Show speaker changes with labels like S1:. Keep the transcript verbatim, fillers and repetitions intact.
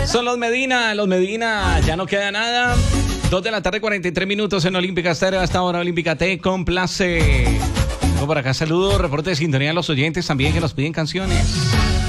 S1: Son los Medina, los Medina, ya no queda nada. Dos de la tarde, cuarenta y tres minutos en Olímpica Estéreo. Hasta ahora Olímpica te complace. Tengo por acá saludos, reporte de sintonía a los oyentes también que nos piden canciones.